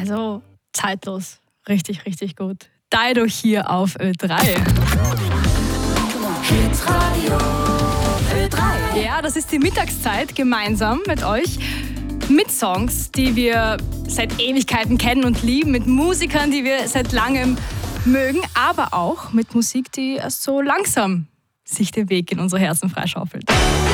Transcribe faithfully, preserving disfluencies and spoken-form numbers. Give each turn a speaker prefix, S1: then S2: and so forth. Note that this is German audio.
S1: Also zeitlos. Richtig, richtig gut. Dido hier auf Ö drei.
S2: Hitradio Ö drei.
S1: Ja, das ist die Mittagszeit gemeinsam mit euch. Mit Songs, die wir seit Ewigkeiten kennen und lieben. Mit Musikern, die wir seit langem mögen. Aber auch mit Musik, die erst so langsam sich den Weg in unsere Herzen freischaufelt.